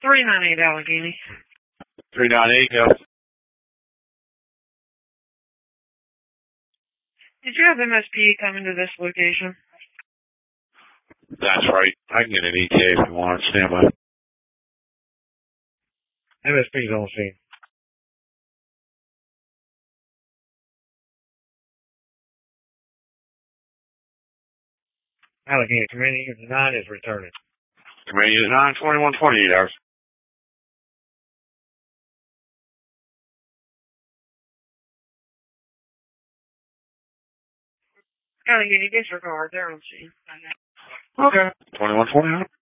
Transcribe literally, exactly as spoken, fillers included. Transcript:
three nine eight Allegheny. three nine eight, yeah. Did you have M S P coming to this location? That's right. I can get an E T A if you want. Stand by. M S P's on scene. Allegheny, Commanding Unit nine is returning. Command Unit nine, twenty-one twenty-eight hours. Allegheny, disregard. They're on scene. Okay. twenty-one twenty-eight.